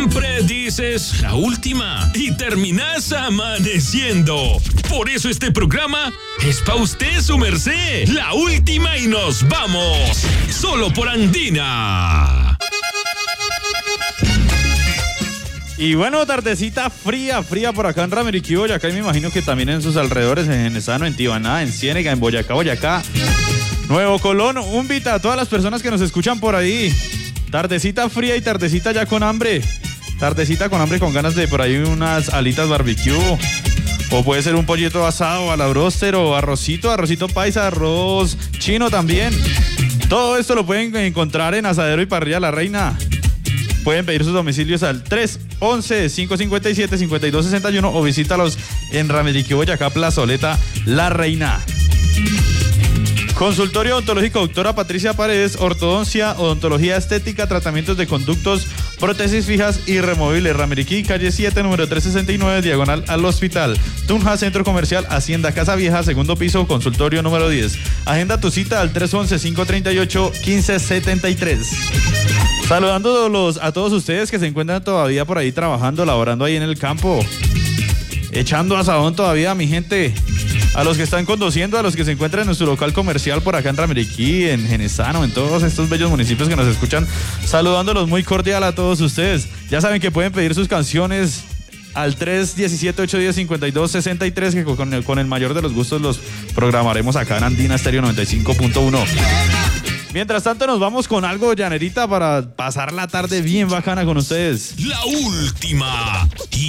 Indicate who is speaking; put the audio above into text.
Speaker 1: siempre dices la última y terminas amaneciendo. Por eso este programa es pa' usted, su merced. La última y nos vamos. Solo por Andina.
Speaker 2: Y bueno, tardecita fría por acá en Ramiriquí, Boyacá, y me imagino que también en sus alrededores, en Genesano, en Tibaná, en Ciénega, en Boyacá, Nuevo Colón. Un vita a todas las personas que nos escuchan por ahí. Tardecita fría y tardecita ya con hambre. Tardecita con hambre, con ganas de por ahí unas alitas barbecue. O puede ser un pollito asado a la broster, o arrocito paisa, arroz chino también. Todo esto lo pueden encontrar en Asadero y Parrilla La Reina. Pueden pedir sus domicilios al 311-557-5261 o visítalos en Ramiriquí, Boyacá, Plazoleta La Reina. Consultorio odontológico doctora Patricia Paredes, ortodoncia, odontología estética, tratamientos de conductos, prótesis fijas y removibles. Ramiriquí, calle 7, número 369, diagonal al hospital. Tunja, Centro Comercial Hacienda Casa Vieja, segundo piso, consultorio número 10. Agenda tu cita al 311-538-1573. Saludándolos a todos ustedes que se encuentran todavía por ahí trabajando, laborando ahí en el campo, echando asadón todavía, mi gente. A los que están conduciendo, a los que se encuentran en nuestro local comercial por acá en Ramiriquí, en Genesano, en todos estos bellos municipios que nos escuchan, saludándolos muy cordial a todos ustedes. Ya saben que pueden pedir sus canciones al 317-810-5263, que con el mayor de los gustos los programaremos acá en Andina Estéreo 95.1. Mientras tanto nos vamos con algo, llanerita, para pasar la tarde bien bacana con ustedes.
Speaker 1: La última y